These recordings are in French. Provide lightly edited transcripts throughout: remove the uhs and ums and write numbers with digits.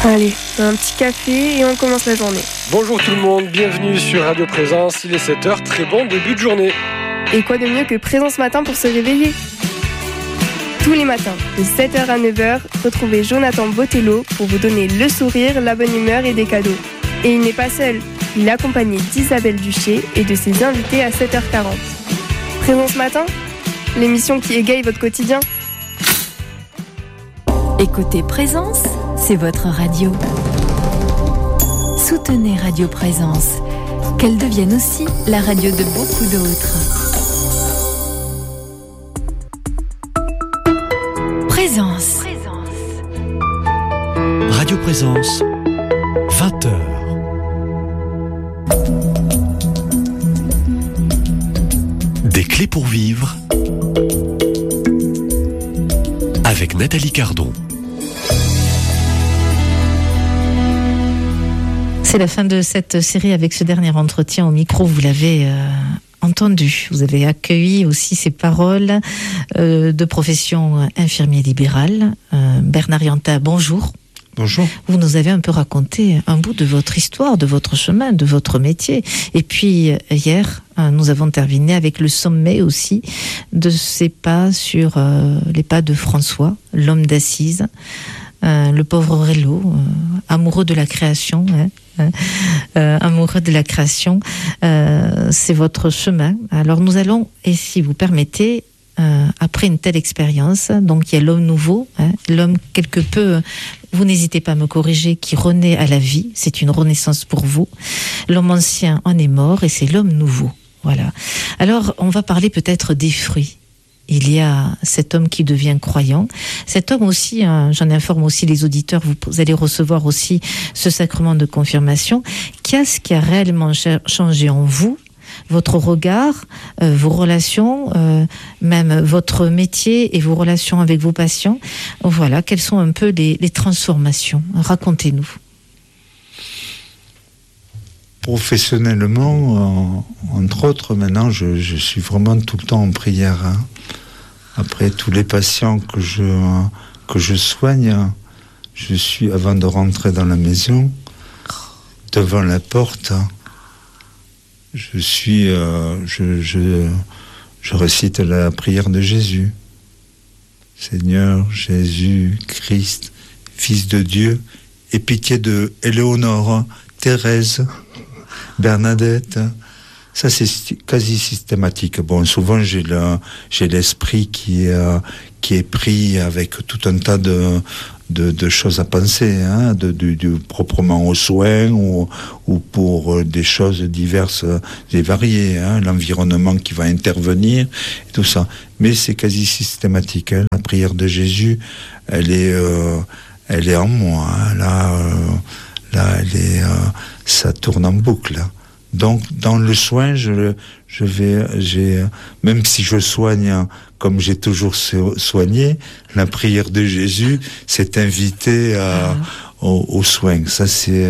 Allez, un petit café et on commence la journée. Bonjour tout le monde, bienvenue sur Radio Présence, il est 7h, très bon début de journée. Et quoi de mieux que Présence Matin pour se réveiller ? Tous les matins, de 7h à 9h, retrouvez Jonathan Botello pour vous donner le sourire, la bonne humeur et des cadeaux. Et il n'est pas seul, il est accompagné d'Isabelle Duché et de ses invités à 7h40. Présence Matin, l'émission qui égaye votre quotidien. Écoutez Présence, c'est votre radio. Soutenez Radio Présence, qu'elle devienne aussi la radio de beaucoup d'autres. Présence. Radio Présence, 20h. Des clés pour vivre avec Nathalie Cardon. C'est la fin de cette série avec ce dernier entretien au micro, vous l'avez entendu. Vous avez accueilli aussi ces paroles de profession infirmier libéral. Bernard Yanta, bonjour. Bonjour. Vous nous avez un peu raconté un bout de votre histoire, de votre chemin, de votre métier. Et puis hier, nous avons terminé avec le sommet aussi de ces pas sur les pas de François, l'homme d'Assise, le pauvre Rélo, amoureux de la création. Amoureux de la création, c'est votre chemin. Alors nous allons, et si vous permettez, après une telle expérience, donc il y a l'homme nouveau, l'homme quelque peu, vous n'hésitez pas à me corriger, qui renaît à la vie, c'est une renaissance pour vous. L'homme ancien en est mort et c'est l'homme nouveau. Voilà. Alors on va parler peut-être des fruits. Il y a cet homme qui devient croyant. Cet homme aussi, j'en informe aussi les auditeurs, vous allez recevoir aussi ce sacrement de confirmation. Qu'est-ce qui a réellement changé en vous, votre regard, vos relations, même votre métier et vos relations avec vos patients? Voilà, quelles sont un peu les transformations? Racontez-nous. Professionnellement, entre autres, maintenant, je suis vraiment tout le temps en prière. Après tous les patients que je soigne, je suis, avant de rentrer dans la maison, devant la porte, je récite la prière de Jésus. Seigneur Jésus Christ, Fils de Dieu, aie pitié de Éléonore, Thérèse, Bernadette. Ça, c'est quasi systématique. Bon, souvent, j'ai l'esprit qui est pris avec tout un tas de choses à penser, proprement aux soins ou pour des choses diverses et variées, l'environnement qui va intervenir, et tout ça. Mais c'est quasi systématique. La prière de Jésus, elle est en moi. Là, ça tourne en boucle. Donc, dans le soin, même si je soigne comme j'ai toujours soigné, la prière de Jésus s'est invitée au soin. Ça, c'est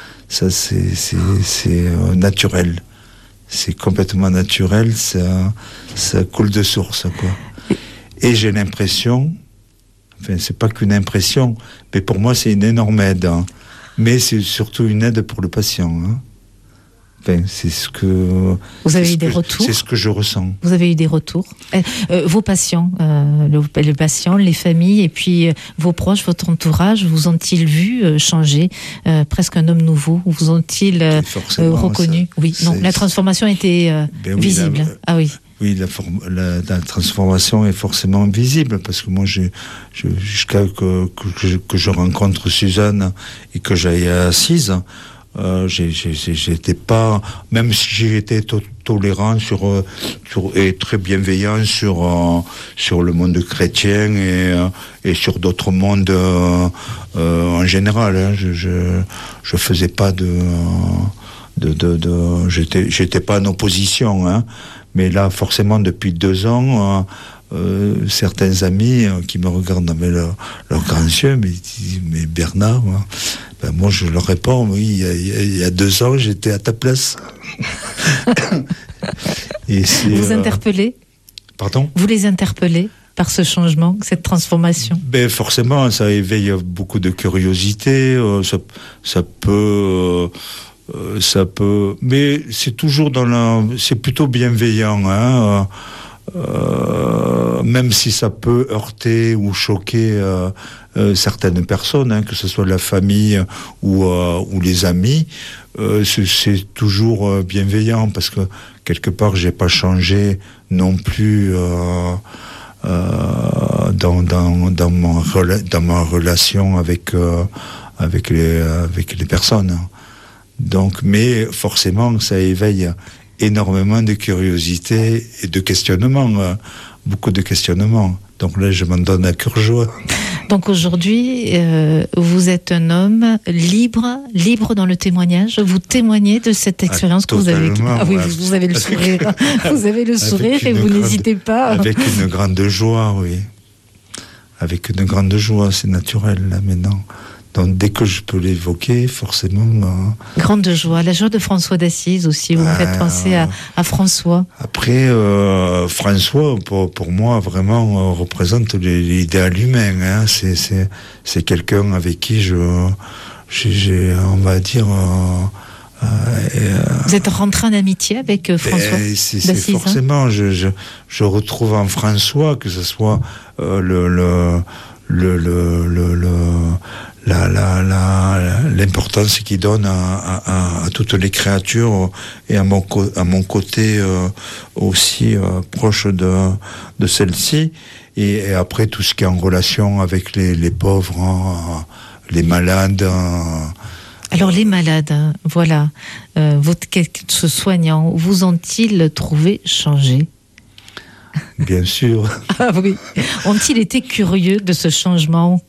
naturel. C'est complètement naturel. Ça coule de source, quoi. Et j'ai l'impression, enfin, c'est pas qu'une impression, mais pour moi, c'est une énorme aide. Mais c'est surtout une aide pour le patient. Enfin, c'est ce que vous avez eu des retours. C'est ce que je ressens. Vous avez eu des retours. Vos patients, le patient, les familles, et puis vos proches, votre entourage, vous ont-ils vu changer, presque un homme nouveau? Vous ont-ils reconnu? Oui, non, la transformation était visible. Oui, la transformation est forcément visible, parce que moi, jusqu'à que je rencontre Suzanne et que j'aille assise, j'étais pas, même si j'étais tolérant et très bienveillant sur le monde chrétien et sur d'autres mondes en général. Je faisais pas j'étais pas en opposition, mais là forcément depuis 2 ans. Certains amis qui me regardent avec leurs grands yeux, mais Bernard, moi je leur réponds, oui, il y a 2 ans j'étais à ta place. Et vous interpellez? Pardon? Vous les interpellez? par ce changement, cette transformation? Ben forcément, ça éveille beaucoup de curiosité. Ça peut, mais c'est toujours c'est plutôt bienveillant, hein. Même si ça peut heurter ou choquer certaines personnes, hein, que ce soit la famille ou les amis, c'est toujours bienveillant, parce que quelque part j'ai pas changé non plus dans ma relation avec les personnes. Donc, mais forcément ça éveille énormément de curiosité et de questionnement, beaucoup de questionnements. Donc là, je m'en donne à cœur joie. Donc aujourd'hui, vous êtes un homme libre dans le témoignage. Vous témoignez de cette expérience que vous avez vécue. Ah oui, vous avez le sourire. Vous avez le sourire et vous n'hésitez pas. Avec une grande joie, oui. Avec une grande joie, c'est naturel là maintenant. Donc dès que je peux l'évoquer, forcément... Grande joie, la joie de François d'Assise aussi, vous me faites penser à François. Après, François, pour moi, vraiment représente l'idéal humain. Hein. C'est quelqu'un avec qui j'ai on va dire... vous êtes rentré en amitié avec François d'Assise, forcément, je retrouve en François, que ce soit l'importance qu'il donne à toutes les créatures, et à mon côté aussi proche de celle-ci, et après tout ce qui est en relation avec les pauvres, hein, les malades. Alors les malades, hein, voilà, ce soignant, vous ont-ils trouvé changé? Bien sûr. Ah oui. Ont-ils été curieux de ce changement?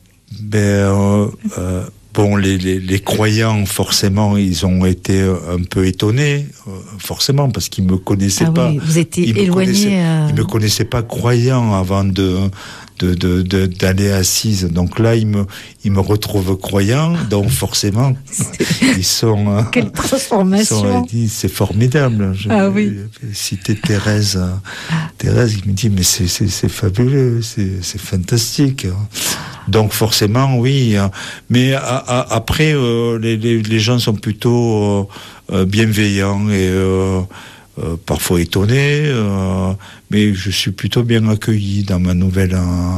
Bon, les croyants, forcément, ils ont été un peu étonnés, forcément, parce qu'ils me connaissaient pas. Oui, vous étiez éloigné. Ils me connaissaient pas croyant avant d'aller à Assise. Donc là, ils me retrouvent croyant. Donc forcément, ils sont. Quelle transformation! C'est formidable. Oui. Cité Thérèse. Thérèse, il me dit, mais c'est fabuleux, c'est fantastique. Donc forcément, oui. Mais après, les gens sont plutôt bienveillants et parfois étonnés. Mais je suis plutôt bien accueilli dans ma nouvelle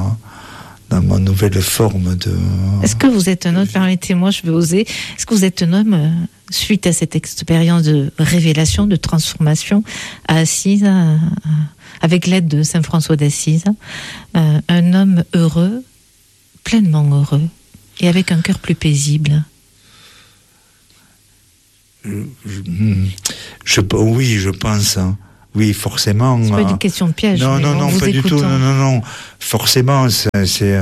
forme de... Est-ce que vous êtes un homme, permettez-moi, je vais oser, est-ce que vous êtes un homme, suite à cette expérience de révélation, de transformation à Assise, avec l'aide de Saint François d'Assise, un homme heureux, pleinement heureux, et avec un cœur plus paisible? Oui, je pense. Hein. Oui, forcément. C'est pas une question de piège. Non, pas du tout. Non. Forcément, j'ai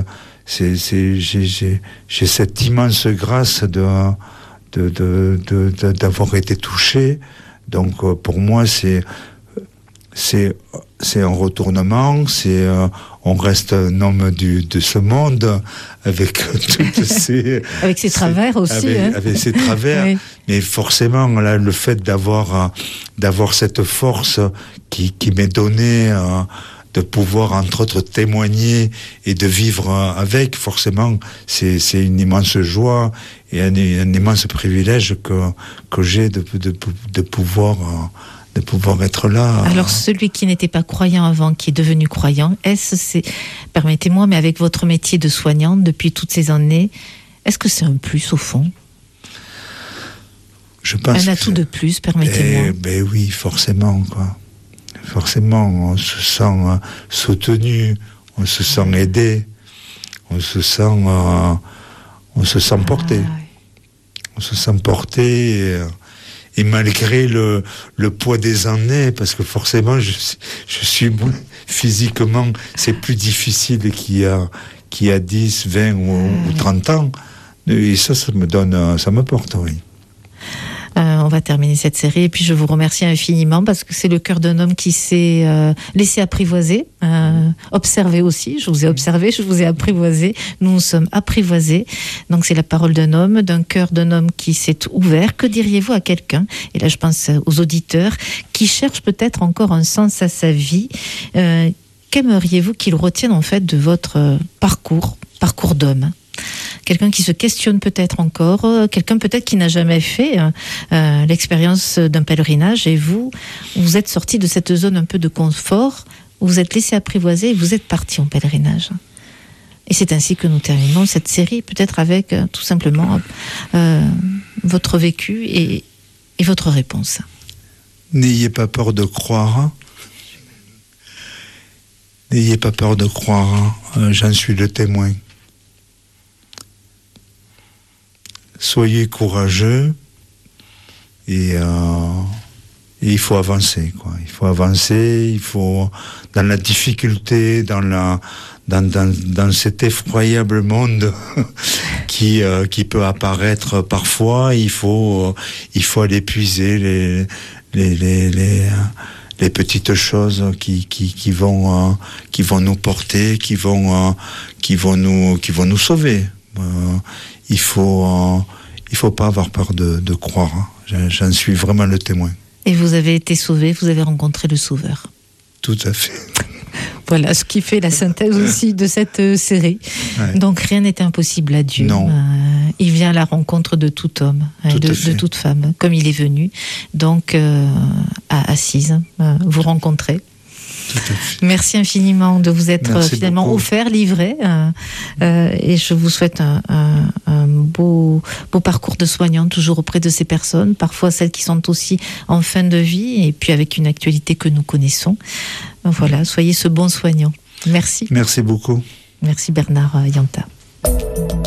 cette immense grâce d'avoir été touché. Donc, pour moi, c'est un retournement. On reste un homme de ce monde, avec toutes ses... avec ses travers aussi. Avec ses travers. Oui. Mais forcément, là, le fait d'avoir cette force qui m'est donnée, de pouvoir, entre autres, témoigner et de vivre avec, forcément, c'est une immense joie et un immense privilège que j'ai de pouvoir être là. Alors celui qui n'était pas croyant avant, qui est devenu croyant, permettez-moi, mais avec votre métier de soignante depuis toutes ces années, est-ce que c'est un plus au fond? Je pense un atout de plus, permettez-moi. Oui, forcément, quoi. Forcément, on se sent soutenu, on se sent aidé, on se sent porté. Oui. On se sent porté. Et malgré le poids des années, parce que forcément, je suis physiquement, c'est plus difficile qu'il y a 10, 20 ou 30 ans. Et ça me porte, oui. On va terminer cette série et puis je vous remercie infiniment parce que c'est le cœur d'un homme qui s'est laissé apprivoiser, observer aussi. Je vous ai observé, je vous ai apprivoisé. Nous sommes apprivoisés. Donc c'est la parole d'un homme, d'un cœur d'un homme qui s'est ouvert. Que diriez-vous à quelqu'un, et là je pense aux auditeurs, qui cherchent peut-être encore un sens à sa vie, qu'aimeriez-vous qu'il retienne en fait de votre parcours d'homme? Quelqu'un qui se questionne peut-être encore, quelqu'un peut-être qui n'a jamais fait l'expérience d'un pèlerinage, et vous êtes sorti de cette zone un peu de confort, vous êtes laissé apprivoiser et vous êtes parti en pèlerinage. Et c'est ainsi que nous terminons cette série, peut-être avec tout simplement votre vécu et votre réponse. N'ayez pas peur de croire. N'ayez pas peur de croire. J'en suis le témoin. Soyez courageux et il faut avancer, quoi. Il faut avancer, il faut, dans la difficulté, dans cet effroyable monde qui peut apparaître parfois, il faut aller puiser les petites choses qui vont nous porter, qui vont nous sauver. Il faut pas avoir peur de croire. J'en suis vraiment le témoin. Et vous avez été sauvé, vous avez rencontré le Sauveur. Tout à fait. Voilà ce qui fait la synthèse aussi de cette série. Ouais. Donc rien n'est impossible à Dieu. Non. Il vient à la rencontre de tout homme, de toute femme, comme il est venu. Donc à Assise, vous rencontrez. Merci infiniment de vous être finalement offert, livré, et je vous souhaite un beau parcours de soignant toujours auprès de ces personnes, parfois celles qui sont aussi en fin de vie, et puis avec une actualité que nous connaissons. Voilà, soyez ce bon soignant. Merci. Merci beaucoup. Merci Bernard Yanta.